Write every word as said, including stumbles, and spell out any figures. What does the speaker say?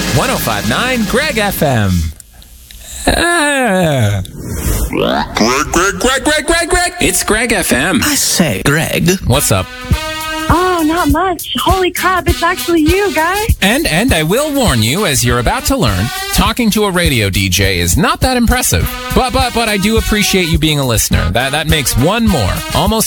one oh five point nine Greg F M. Ah. Greg, Greg, Greg, Greg, Greg, Greg. It's Greg F M. I say, Greg. What's up? Oh, not much. Holy crap, it's actually you, guy. And, and I will warn you, as you're about to learn, talking to a radio D J is not that impressive. But, but, but I do appreciate you being a listener. That, that makes one more. Almost